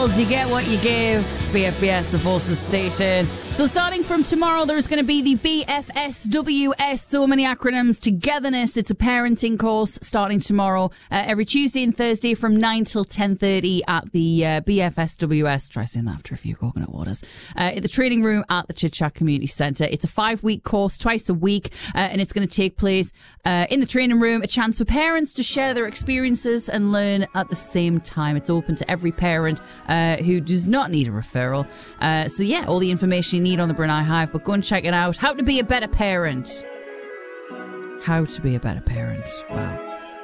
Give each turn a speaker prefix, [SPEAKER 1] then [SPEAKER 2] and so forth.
[SPEAKER 1] You get what you give. It's BFBS, the Forces station. So starting from tomorrow, there's going to be the BFSWS, so many acronyms, Togetherness. It's a parenting course starting tomorrow, every Tuesday and Thursday from 9 till 10:30 at the BFSWS. Try saying that after a few coconut waters. At the training room at the Chit Chat Community Centre. It's a 5-week course, twice a week, and it's going to take place in the training room. A chance for parents to share their experiences and learn at the same time. It's open to every parent who does not need a referral. So yeah, all the information you need on the Brunei Hive, but go and check it out. How to be a better parent. How to be a better parent. Wow.